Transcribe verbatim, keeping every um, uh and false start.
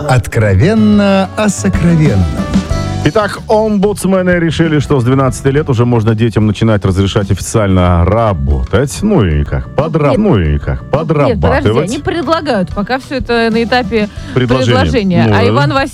Откровенно о сокровенном. Итак, омбудсмены решили, что с двенадцати лет уже можно детям начинать разрешать официально работать. Ну и как? Подраб... Ну и как? Подрабатывать. Нет, подожди, они предлагают, пока все это на этапе Предложение. предложения. Ну, а да. Иван Васильевич